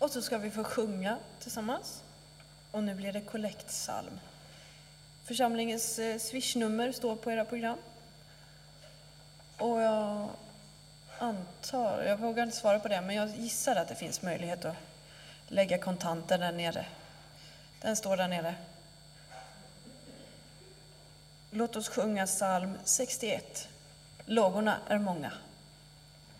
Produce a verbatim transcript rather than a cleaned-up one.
Och så ska vi få sjunga tillsammans. Och nu blir det kollektsalm. Församlingens eh, swishnummer står på era program. Och jag antar, jag vågar inte svara på det, men jag gissar att det finns möjlighet att lägga kontanter där nere. Den står där nere. Låt oss sjunga psalm sextioett. Lågorna är många.